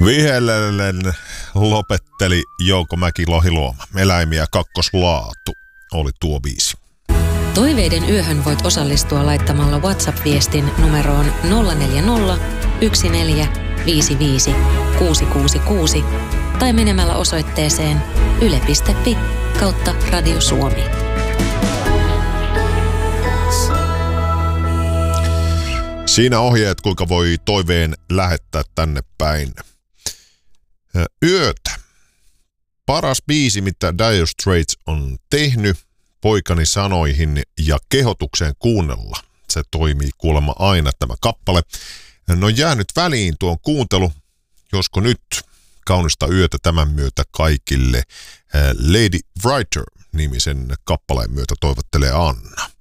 Vihellellen lopetteli Jouko Mäki-Lohiluoma. Eläimiä kakkoslaatu oli tuo biisi. Toiveiden yöhön voit osallistua laittamalla WhatsApp-viestin numeroon 040 1455 666 tai menemällä osoitteeseen yle.fi/Radio Suomi. Siinä ohjeet, kuinka voi toiveen lähettää tänne päin. Yötä. Paras biisi, mitä Dire Straits on tehnyt poikani sanoihin ja kehotukseen kuunnella. Se toimii kuulemma aina tämä kappale. No jäänyt väliin tuon kuuntelu, josko nyt kaunista yötä tämän myötä kaikille. Lady Writer -nimisen kappaleen myötä toivottelee Anna.